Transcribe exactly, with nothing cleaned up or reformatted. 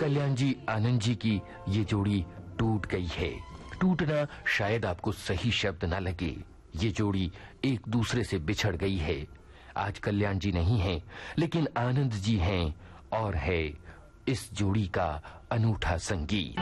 कल्याण जी आनंद जी की ये जोड़ी टूट गई है। टूटना शायद आपको सही शब्द ना लगे, ये जोड़ी एक दूसरे से बिछड़ गई है। आज कल्याण जी नहीं हैं, लेकिन आनंद जी हैं और है इस जोड़ी का अनूठा संगीत।